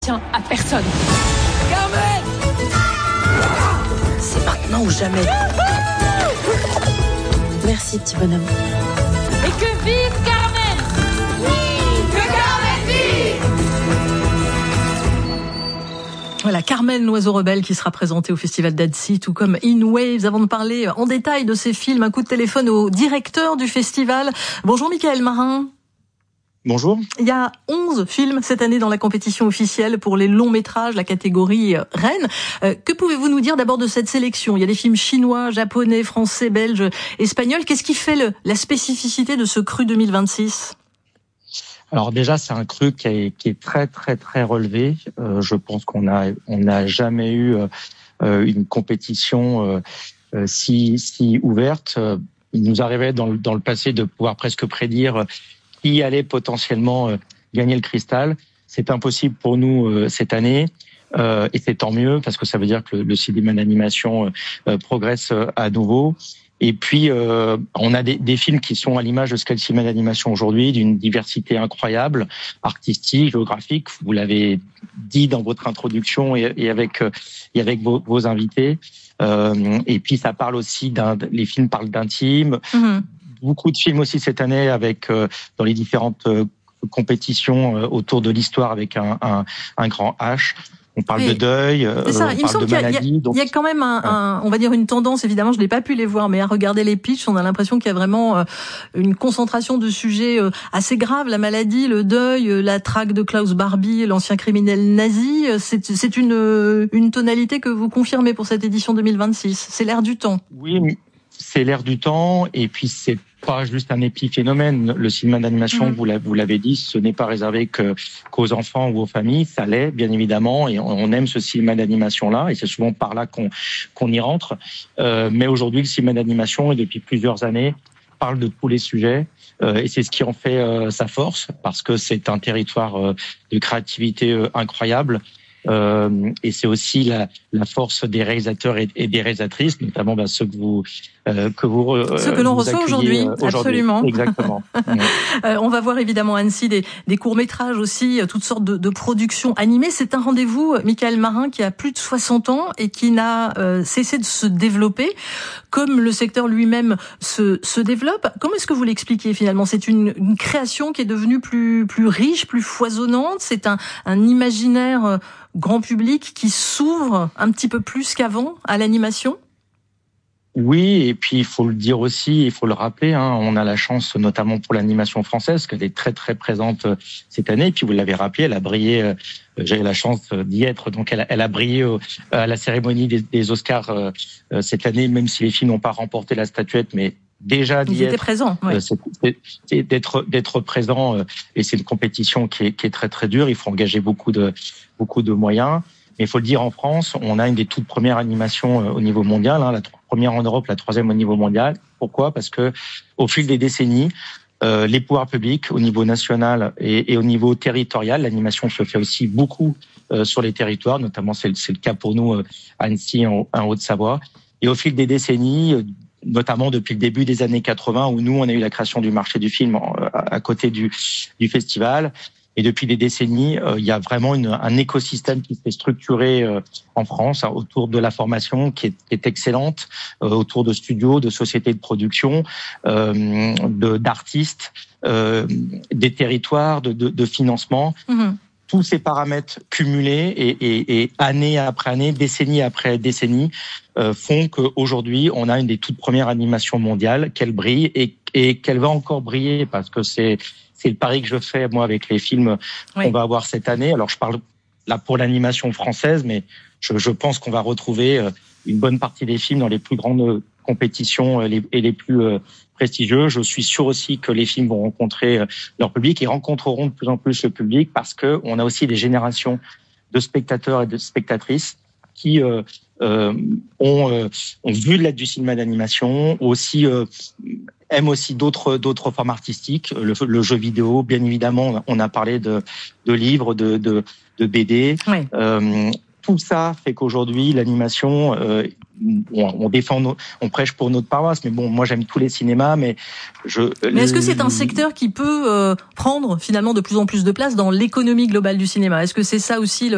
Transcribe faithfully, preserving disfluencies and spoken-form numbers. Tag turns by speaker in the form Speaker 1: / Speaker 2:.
Speaker 1: Tiens, à personne.
Speaker 2: Carmen! C'est maintenant ou jamais.
Speaker 3: Merci, petit bonhomme.
Speaker 1: Et que vive Carmen!
Speaker 2: Oui! Que Carmen vive!
Speaker 4: Voilà, Carmen, l'oiseau rebelle, qui sera présenté au Festival d'Annecy, tout comme In Waves. Avant de parler en détail de ces films, un coup de téléphone au directeur du festival. Bonjour Michael Marin.
Speaker 5: Bonjour.
Speaker 4: Il y a onze films cette année dans la compétition officielle pour les longs métrages, la catégorie Rennes. Euh, que pouvez-vous nous dire d'abord de cette sélection? Il y a des films chinois, japonais, français, belges, espagnols. Qu'est-ce qui fait le, la spécificité de ce cru deux mille vingt-six?
Speaker 5: Alors déjà, c'est un cru qui est, qui est très très très relevé. Euh, je pense qu'on a on n'a jamais eu euh, une compétition euh, si si ouverte. Il nous arrivait dans le, dans le passé de pouvoir presque prédire qui allait potentiellement euh, gagner le cristal. C'est impossible pour nous euh, cette année, euh, et c'est tant mieux parce que ça veut dire que le, le cinéma d'animation euh, progresse euh, à nouveau. Et puis, euh, on a des, des films qui sont à l'image de ce qu'est le cinéma d'animation aujourd'hui, d'une diversité incroyable, artistique, géographique. Vous l'avez dit dans votre introduction et, et avec et avec vos, vos invités. Euh, et puis, ça parle aussi d'un. Les films parlent d'intime. Mm-hmm. Beaucoup de films aussi cette année avec euh, dans les différentes euh, compétitions euh, autour de l'histoire avec un, un, un grand H. On parle oui. de deuil, euh,
Speaker 4: c'est ça.
Speaker 5: on
Speaker 4: Il me
Speaker 5: parle
Speaker 4: semble
Speaker 5: de
Speaker 4: qu'il y a,
Speaker 5: maladie.
Speaker 4: Il y a,
Speaker 5: donc...
Speaker 4: il y a quand même un, un, on va dire une tendance. Évidemment, je n'ai pas pu les voir, mais à regarder les pitchs, on a l'impression qu'il y a vraiment euh, une concentration de sujets euh, assez graves. La maladie, le deuil, euh, la traque de Klaus Barbie, l'ancien criminel nazi. C'est, c'est une, une tonalité que vous confirmez pour cette édition deux mille vingt-six. C'est l'air du temps.
Speaker 5: Oui, c'est l'air du temps, et puis c'est pas juste un épiphénomène. Le cinéma d'animation, mmh. vous l'avez dit, ce n'est pas réservé que, qu'aux enfants ou aux familles. Ça l'est, bien évidemment, et on aime ce cinéma d'animation-là, et c'est souvent par là qu'on, qu'on y rentre. Euh, mais aujourd'hui, le cinéma d'animation, et depuis plusieurs années, parle de tous les sujets, euh, et c'est ce qui en fait euh, sa force, parce que c'est un territoire euh, de créativité euh, incroyable. Euh, et c'est aussi la, la force des réalisateurs et, et des réalisatrices, notamment bah, ceux que vous euh, que vous euh,
Speaker 4: ceux que l'on reçoit aujourd'hui, euh, aujourd'hui, absolument.
Speaker 5: Exactement.
Speaker 4: euh, on va voir évidemment à Annecy des, des courts métrages aussi, toutes sortes de, de productions animées. C'est un rendez-vous, Michael Marin, qui a plus de soixante ans et qui n'a euh, cessé de se développer, comme le secteur lui-même se, se développe. Comment est-ce que vous l'expliquez finalement? C'est une, une création qui est devenue plus plus riche, plus foisonnante. C'est un, un imaginaire grand public qui s'ouvre un petit peu plus qu'avant à l'animation?
Speaker 5: Oui, et puis il faut le dire aussi, il faut le rappeler, hein, on a la chance, notamment pour l'animation française, qu'elle est très très présente cette année. Et puis vous l'avez rappelé, elle a brillé. Euh, j'ai eu la chance d'y être, donc elle, elle a brillé euh, à la cérémonie des, des Oscars euh, cette année, même si les films n'ont pas remporté la statuette, mais déjà d'y
Speaker 4: Ils
Speaker 5: être,
Speaker 4: étaient présents, oui.
Speaker 5: euh, c'est, c'est, c'est d'être d'être présent, euh, et c'est une compétition qui est, qui est très très dure. Il faut engager beaucoup de beaucoup de moyens. Mais il faut le dire, en France, on a une des toutes premières animations euh, au niveau mondial, hein, la première en Europe, la troisième au niveau mondial. Pourquoi? Parce que au fil des décennies, euh, les pouvoirs publics au niveau national et, et au niveau territorial, l'animation se fait aussi beaucoup euh, sur les territoires, notamment c'est, c'est le cas pour nous euh, à Annecy en, en Haute-Savoie. Et au fil des décennies, euh, notamment depuis le début des années quatre-vingts, où nous on a eu la création du marché du film euh, à, à côté du, du festival. Et depuis des décennies, euh, il y a vraiment une, un écosystème qui s'est structuré euh, en France, hein, autour de la formation qui est, qui est excellente, euh, autour de studios, de sociétés de production, euh, de, d'artistes, euh, des territoires, de, de, de financement. Mmh. Tous ces paramètres cumulés et, et, et année après année, décennie après décennie, euh, font qu'aujourd'hui, on a une des toutes premières animations mondiales, qu'elle brille et, et qu'elle va encore briller, parce que c'est c'est le pari que je fais, moi, avec les films oui. qu'on va avoir cette année. Alors, je parle là pour l'animation française, mais je, je pense qu'on va retrouver une bonne partie des films dans les plus grandes compétitions et les, et les plus euh, prestigieux. Je suis sûr aussi que les films vont rencontrer leur public et rencontreront de plus en plus le public, parce que on a aussi des générations de spectateurs et de spectatrices qui euh, euh, ont, euh, ont vu de l'aide du cinéma d'animation, aussi euh, aiment aussi d'autres d'autres formes artistiques, le, le jeu vidéo, bien évidemment. On a parlé de de livres, de de, de B D. Oui. Euh, tout ça fait qu'aujourd'hui l'animation, euh, on, on défend, nos, on prêche pour notre paroisse, mais bon, moi j'aime tous les cinémas, mais je.
Speaker 4: Mais est-ce que c'est un secteur qui peut euh, prendre finalement de plus en plus de place dans l'économie globale du cinéma? Est-ce que c'est ça aussi le